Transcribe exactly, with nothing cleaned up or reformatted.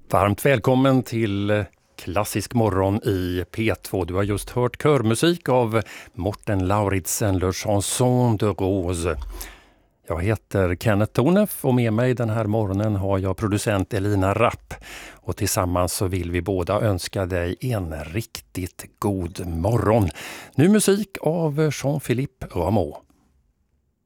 Varmt välkommen till Klassisk morgon i P två. Du har just hört körmusik av Morten Lauridsen, Le Chanson de Rose. Jag heter Kenneth Tornef och med mig den här morgonen har jag producent Elina Rapp. Och tillsammans så vill vi båda önska dig en riktigt god morgon. Nu musik av Jean-Philippe Rameau.